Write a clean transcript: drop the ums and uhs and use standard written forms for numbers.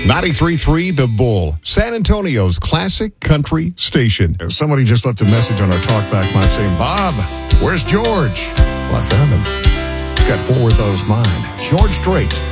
93.3 The Bull, San Antonio's classic country station. Somebody just left a message on our talkback line saying, Bob, where's George? Well, I found him. Got 4 of those mine. George Strait.